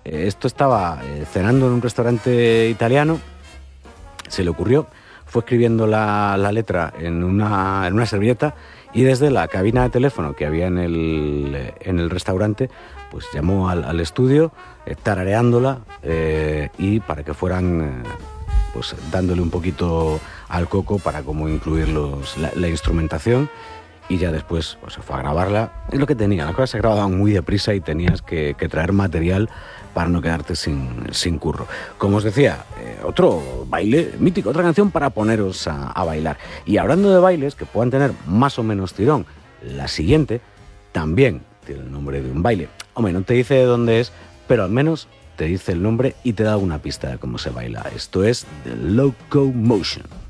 Esto estaba cenando en un restaurante italiano, se le ocurrió, fue escribiendo la letra en una servilleta y desde la cabina de teléfono que había en el restaurante, pues llamó al estudio, tarareándola y para que fueran pues dándole un poquito al coco para cómo incluir la instrumentación. Y ya después pues, se fue a grabarla. Es lo que tenía, las cosas se grababan muy deprisa y tenías que traer material para no quedarte sin curro. Como os decía, otro baile mítico, otra canción para poneros a bailar. Y hablando de bailes que puedan tener más o menos tirón, la siguiente también tiene el nombre de un baile. Hombre, no te dice de dónde es, pero al menos te dice el nombre y te da una pista de cómo se baila. Esto es The Locomotion.